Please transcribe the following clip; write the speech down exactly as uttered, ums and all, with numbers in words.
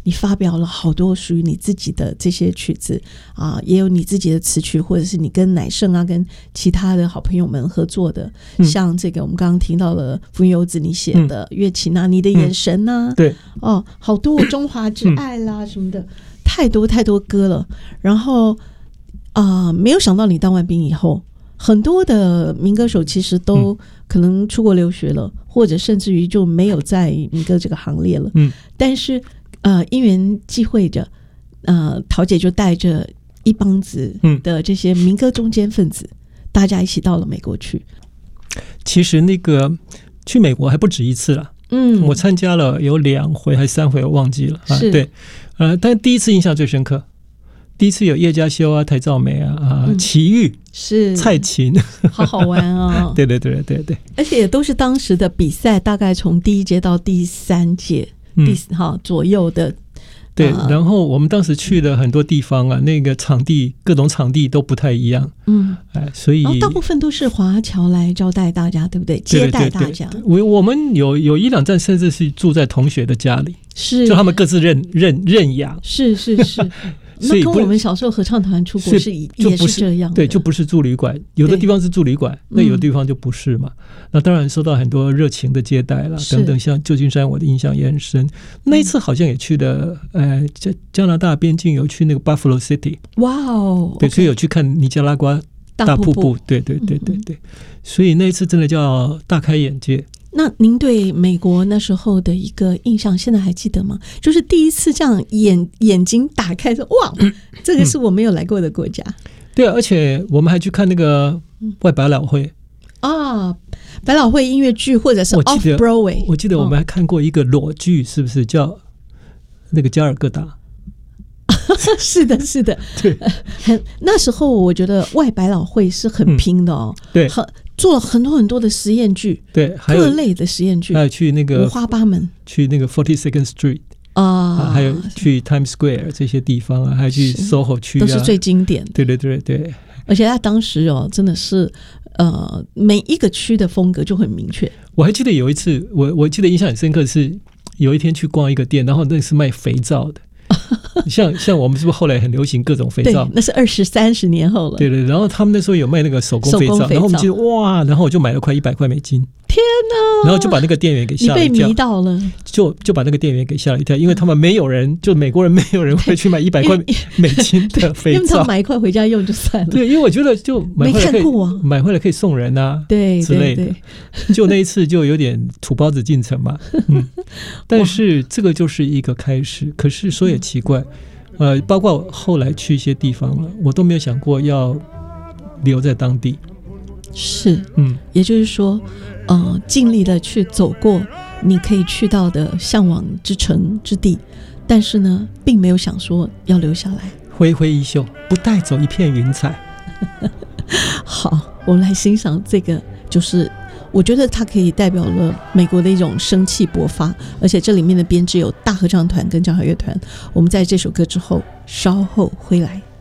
你发表了好多属于你自己的这些曲子啊，也有你自己的词曲，或者是你跟乃盛啊跟其他的好朋友们合作的、嗯、像这个我们刚刚听到了浮云游子你写的、嗯、乐琴啊，你的眼神啊、嗯、对哦，好多中华之爱啦、嗯、什么的，太多太多歌了。然后啊、呃，没有想到你当完兵以后，很多的民歌手其实都可能出国留学了、嗯、或者甚至于就没有在民歌这个行列了。嗯，但是呃，因缘际会着，呃，桃姐就带着一帮子的这些民歌中坚分子、嗯、大家一起到了美国去。 其实那个去美国还不止一次了。嗯，我参加了有两回还是三回我忘记了、啊、对，呃，但第一次印象最深刻。第一次有叶嘉修啊、台兆美啊、啊齐豫、是蔡琴， 好好玩哦。 对对对对对， 而且也都是当时的比赛，大概从第一届到第三届、嗯、第哈左右的。 对，然后我们当时去的很多地方啊，那个场地各种场地都不太一样，嗯，哎，所以大部分都是华侨来招待大家，对不对？接待大家。 对对对对，我我们有有一两站甚至是住在同学的家里， 是， 就他们各自认认认养， 是是是。那跟我们小时候合唱团出国是也是这样的， 对，就不是住旅馆，有的地方是住旅馆，那有的地方就不是嘛。那当然受到很多热情的接待了，等等，像旧金山我的印象也很深。那一次好像也去的，呃，加加拿大边境有去那个 Buffalo City， 哇哦， 对，所以有去看尼加拉瓜大瀑布，对对对对对，所以那一次真的叫大开眼界。 那您对美国那时候的一个印象现在还记得吗？就是第一次这样眼眼睛打开说哇、嗯、这个是我没有来过的国家、嗯、 对，而且我们还去看那个外百老汇啊，百老汇音乐剧或者是 Off Broadway。 我记得我们还看过一个裸剧，是不是叫那个加尔各答？ 是的是的，对，很那时候我觉得外百老汇是很拼的哦、嗯、对，很做了很多很多的实验剧， 对，还有各类的实验剧， 还有去那个五花八门， 去那个 forty-second Street 啊、啊，还有去 Times Square 这些地方啊，还有去 SoHo 区、啊、 都是最经典的， 对对对对。 而且他当时哦，真的是呃，每一个区的风格就很明确。 我还记得有一次，我我记得印象很深刻是有一天去逛一个店，然后那是卖肥皂的。像像我们是不是后来很流行各种肥皂？ 对，那是二十三十年后了。 对对，然后他们那时候有卖那个手工肥皂，然后我们记得哇，然后我就买了快一百块美金。 天哪！ 然后就把那个店员给吓了一跳， 你被迷到了， 就就把那个店员给吓了一跳，因为他们没有人，就美国人没有人会去买一百块美金的肥皂， 因为他买一块回家用就算了。 对，因为我觉得就买回来可以，啊、买回来可以送人啊， 对之类的。对对对，就那一次就有点土包子进城嘛，嗯，但是这个就是一个开始。可是说也奇怪，呃，包括后来去一些地方了，我都没有想过要留在当地。 是，嗯，也就是说，呃，尽力的去走过你可以去到的向往之城之地，但是呢，并没有想说要留下来。 挥挥衣袖，不带走一片云彩。 好，我们来欣赏这个，就是我觉得它可以代表了美国的一种生气勃发，而且这里面的编制有大合唱团跟交响乐团。我们在这首歌之后稍后回来。